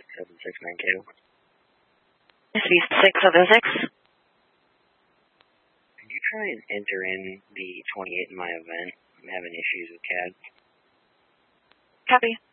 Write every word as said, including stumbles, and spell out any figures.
seven six nine two. S B six seven six. Could you try and enter in the twenty-eight in my event? I'm having issues with C A D. Copy.